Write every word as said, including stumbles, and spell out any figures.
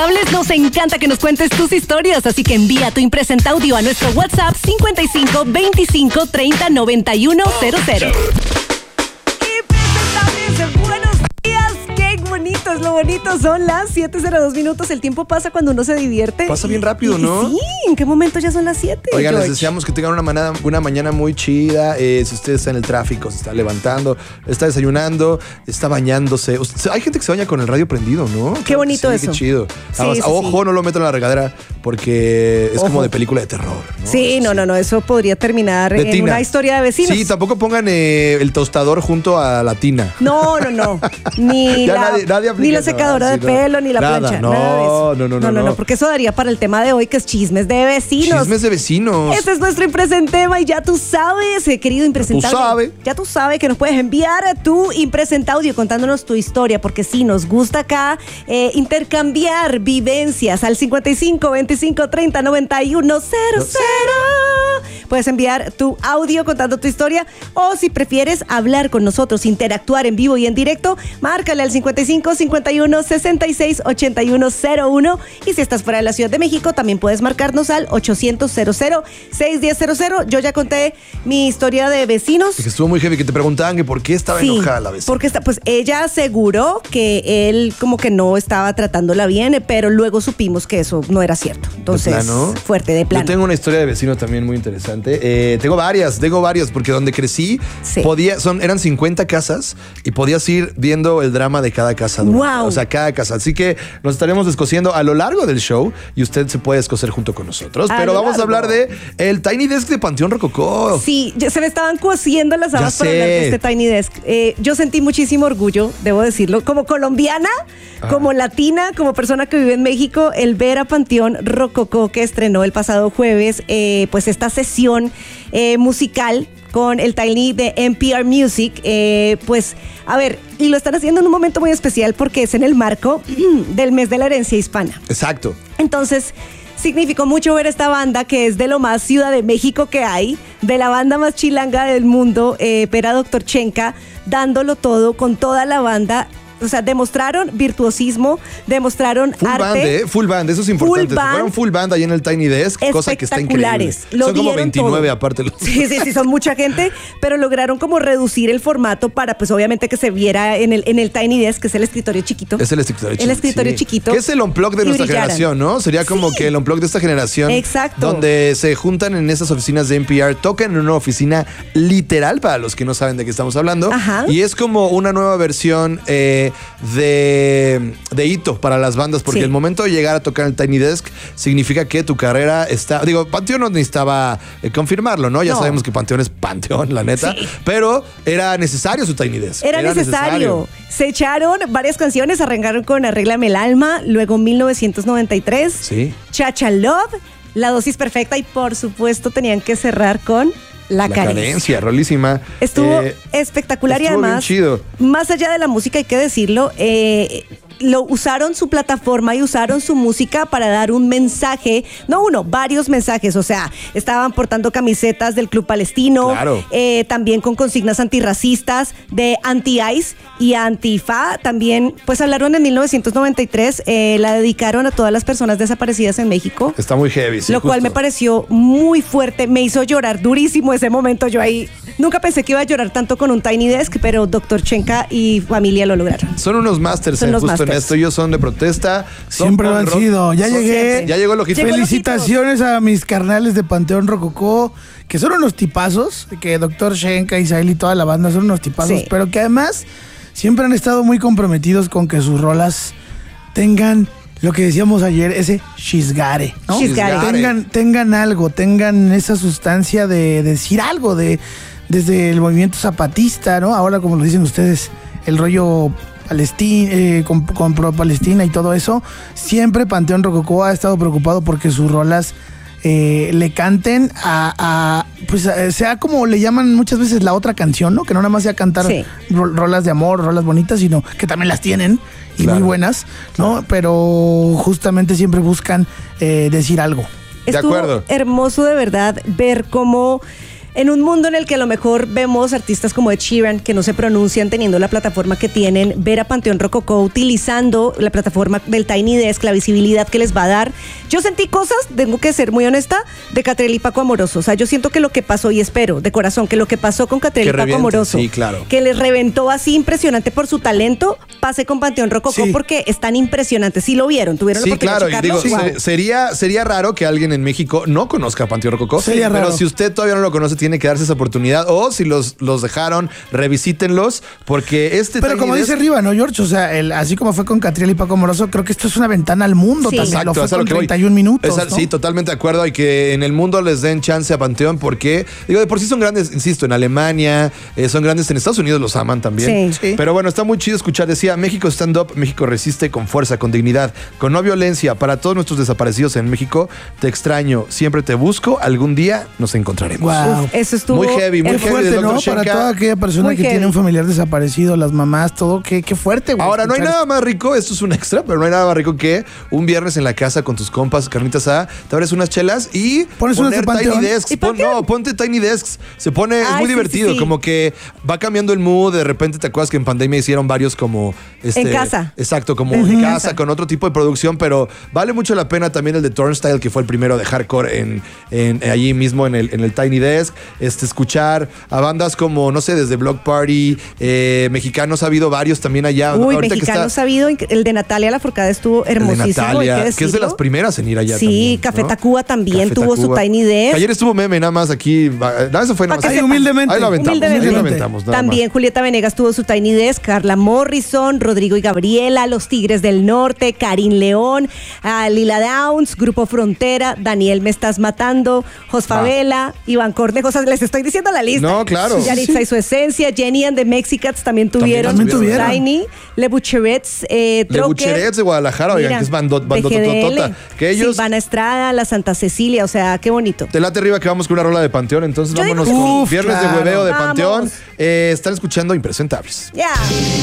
impresentables nos encanta que nos cuentes tus historias, así que envía tu impresenta audio a nuestro WhatsApp cincuenta y cinco veinticinco treinta noventa y uno cero cero. Impresentables, buenos días, qué bonitos, lo bonito son las siete cero dos minutos. El tiempo pasa cuando uno se divierte. Pasa bien rápido, y, ¿no? Sí, ¿en qué momento ya son las siete? Oigan, George? les deseamos que tengan una, manada, una mañana muy chida. Eh, si usted está en el tráfico, se está levantando, está desayunando, está bañándose. Usted, hay gente que se baña con el radio prendido, ¿no? Qué bonito sí, eso. Qué chido. Sí, Además, sí, ojo, sí. no lo metan en la regadera porque es Ojo. como de película de terror, ¿no? Sí, no, no, no, eso podría terminar De en tina. una historia de vecinos. Sí, tampoco pongan eh, el tostador junto a la tina. No, no, no. Ni, Ya la, nadie- nadie aplica ni la eso, secadora ¿verdad? de Sí, no. pelo, ni la Nada, plancha. no, nada de eso. no, no, no, no, no. porque eso daría para el tema de hoy, que es chismes de vecinos. Chismes de vecinos. Este es nuestro impresentema y ya tú sabes, eh, querido impresentable. Ya tú sabes. Ya tú sabes que nos puedes enviar a tu impresenta audio contándonos tu historia, porque sí, nos gusta acá eh, intercambiar vivencias al cincuenta y cinco veinticinco treinta noventa y uno cero cero. Puedes enviar tu audio contando tu historia, o si prefieres hablar con nosotros, interactuar en vivo y en directo, márcale al cincuenta y cinco cincuenta y uno sesenta y seis ochenta y uno cero uno. Y si estás fuera de la Ciudad de México, también puedes marcarnos al ochocientos cero cero seis diez cero cero. Yo ya conté mi historia de vecinos. Que estuvo muy heavy, que te preguntaban que por qué estaba Sí, enojada la vecina. porque está, pues ella aseguró que él como que no estaba tratándola bien, pero luego supimos que eso no era cierto. Entonces, ¿De plano? fuerte, de plano. Yo tengo una historia de vecino también muy interesante. Eh, tengo varias, tengo varias, porque donde crecí, Sí. podía, son, eran cincuenta casas y podías ir viendo el drama de cada casa. Wow. O sea, cada casa. Así que nos estaremos descosiendo a lo largo del show y usted se puede descoser junto con nosotros. A Pero lo vamos largo. a hablar de el Tiny Desk de Panteón Rococó. Sí, ya se me estaban cociendo las Ya habas para sé. hablar de este Tiny Desk. Eh, yo sentí muchísimo orgullo, debo decirlo, como colombiana, como latina, como persona que vive en México, el ver a Panteón Rococó, que estrenó el pasado jueves, eh, pues esta sesión eh, musical con el Tiny de N P R Music, eh, pues, a ver, y lo están haciendo en un momento muy especial porque es en el marco del mes de la herencia hispana. Exacto. Entonces, significó mucho ver esta banda que es de lo más Ciudad de México que hay, de la banda más chilanga del mundo, eh, ver a Doctor Chenka dándolo todo con toda la banda. O sea, demostraron virtuosismo, demostraron Full arte. band, ¿eh? Full band, eso es importante. Full band. Fueron full band ahí en el Tiny Desk, cosa que está increíble. Espectaculares. Lo Son como dieron veintinueve todo. aparte. Los... Sí, sí, sí, son mucha gente, pero lograron como reducir el formato para, pues obviamente que se viera en el, en el Tiny Desk, que es el escritorio chiquito. Es el escritorio chiquito. El escritorio sí. chiquito. Que es el unplug de Y nuestra brillaran. generación, ¿no? Sería como Sí. que el unplug de esta generación. Exacto. Donde se juntan en esas oficinas de N P R, tocan en una oficina literal, para los que no saben de qué estamos hablando. Ajá. Y es como una nueva versión eh, de, de hito para las bandas, porque Sí. el momento de llegar a tocar el Tiny Desk significa que tu carrera está... Digo, Panteón no necesitaba eh, confirmarlo, ¿no? Ya No. sabemos que Panteón es Panteón, la neta. Sí. Pero era necesario su Tiny Desk. Era, necesario. Se echaron varias canciones, arrancaron con Arréglame el alma, luego mil novecientos noventa y tres, Sí. Chacha Love, La dosis perfecta y por supuesto tenían que cerrar con La, La carencia. carencia, rolísima. Estuvo Eh, espectacular estuvo y bien además, chido. más allá de la música, hay que decirlo, eh, lo usaron su plataforma y usaron su música para dar un mensaje, no uno, varios mensajes, o sea, estaban portando camisetas del Club Palestino, Claro. eh, también con consignas antirracistas de anti-ICE y anti-F A, también pues hablaron en mil novecientos noventa y tres, eh, la dedicaron a todas las personas desaparecidas en México. Está muy heavy, sí, Lo cual justo. me pareció muy fuerte, me hizo llorar durísimo ese momento. Yo ahí nunca pensé que iba a llorar tanto con un Tiny Desk, pero Doctor Chenka y familia lo lograron. Son unos masters Son en los justo masters. en esto. Ellos son de protesta. son Siempre lo punk han rock. sido. Ya Son- llegué. Ya llegó el ojito. Llegó el Felicitaciones a mis carnales de Panteón Rococó, que son unos tipazos, que Doctor Shenka, Isael y toda la banda son unos tipazos, Sí. pero que además siempre han estado muy comprometidos con que sus rolas tengan lo que decíamos ayer, ese chisgare, ¿no? Chisgare. Tengan, tengan algo, tengan esa sustancia de decir algo, de desde el movimiento zapatista, ¿no? Ahora, como lo dicen ustedes, el rollo Palestina, eh, con, con pro Palestina y todo eso, siempre Panteón Rococó ha estado preocupado porque sus rolas eh, le canten a, a, pues a- sea como le llaman muchas veces la otra canción, ¿no? Que no nada más sea cantar Sí. ro- rolas de amor, rolas bonitas, sino que también las tienen y Claro. muy buenas, ¿no? Pero justamente siempre buscan eh, decir algo. De Estuvo acuerdo. hermoso de verdad ver cómo En un mundo en el que a lo mejor vemos artistas como Ed Sheeran que no se pronuncian teniendo la plataforma que tienen, ver a Panteón Rococó utilizando la plataforma del Tiny Desk, la visibilidad que les va a dar. Yo sentí cosas, tengo que ser muy honesta, de Catriel y Paco Amoroso. O sea, yo siento que lo que pasó, y espero de corazón, que lo que pasó con Catriel y Paco reviente, Amoroso, sí, claro. que les reventó así impresionante por su talento, pase con Panteón Rococó, Sí. porque están impresionantes. Sí lo vieron, tuvieron Sí, la oportunidad claro, de y digo, checarlo. se- Wow. sería, sería raro que alguien en México no conozca a Panteón Rococó. Sería pero raro. si usted todavía no lo conoce, tiene que darse esa oportunidad. O si los, los dejaron, revisítenlos, porque este Pero Tiny como Desk- dice Riva, ¿no, George? O sea, el, así como fue con Catriel y Paco Amoroso, creo que esto es una ventana al mundo Sí. también. Exacto, lo fue es a lo con que voy. treinta y un minutos, Es a- ¿no? Sí, totalmente de acuerdo. Y que en el mundo les den chance a Panteón porque, digo, de por sí son grandes, insisto, en Alemania, eh, son grandes en Estados Unidos, los aman también. Sí. Sí. Pero bueno, está muy chido escuchar. Decía, México stand up, México resiste con fuerza, con dignidad, con no violencia. Para todos nuestros desaparecidos en México, te extraño, siempre te busco, algún día nos encontraremos. Wow. Uf, eso estuvo Muy heavy, muy el Qué heavy. fuerte, del ¿no? doctor Para Shenka. toda aquella persona Muy que heavy. tiene un familiar desaparecido, las mamás, todo, qué, qué fuerte, güey. Ahora, no hay escuchar nada más rico, esto es un extra, pero no hay nada más rico que un viernes en la casa con tus compas, carnitas asada, te abres unas chelas y Pones unas de poner Tiny Panteón. Desks. ¿Y Pon- Panteón? no, ponte Tiny Desks. Se pone, es Ay, muy sí, divertido, sí, sí. como que va cambiando el mood. De repente te acuerdas que en pandemia hicieron varios como. Este, En casa. Exacto, como Ujú. en casa, con otro tipo de producción, pero vale mucho la pena también el de Turnstile, que fue el primero de hardcore en, en allí mismo en el, en el Tiny Desk. Este, escuchar a bandas como, no sé, desde Block Party, eh, mexicanos ha habido varios también allá. Uy, Ahorita que mexicano está- sabido, el de Natalia Lafourcade estuvo el de hermosísimo, Natalia, hay que que es de decirlo. las primeras en ir allá. Sí, también, Café ¿no? Tacuba también Café tuvo su Tacuba. Tiny Desk. Que ayer estuvo meme, nada más aquí. Nada, eso fue nada Pa' más. que Ahí, humildemente. Ahí lo aventamos. Ahí Humildemente. lo aventamos. nada También más. Julieta Venegas tuvo su Tiny Desk, Carla Morrison, Rodrigo y Gabriela, Los Tigres del Norte, Karin León, ah, Lila Downs, Grupo Frontera, Daniel Me Estás Matando, Jos Favela, Iván Cornejo. O sea, les estoy diciendo la lista. No, claro. Yaritza Sí. y su esencia, Jenny and the Mexicats también tuvieron. También tuvieron. Tiny, Le Bucherets, eh, Le Trocker. Bucherets de Guadalajara, oigan, Mira, que es bandot, B G D L, bandototota. Que ellos. Silvana Estrada, la Santa Cecilia, o sea, qué bonito. Te late arriba que vamos con una rola de Panteón, entonces Yo digo vámonos que con sí. Viernes Uf, de Hueveo de claro. Panteón. Vamos. Eh, están escuchando Impresentables. Ya.